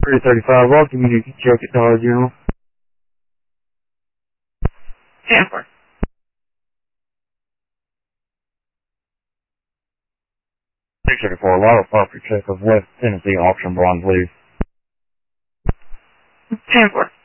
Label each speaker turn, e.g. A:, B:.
A: 335, Raw Community Check at Dollar General.
B: Tampa.
A: 634, Lotto Property Check of West Tennessee Auction Bronze Leaf.
B: Tampa.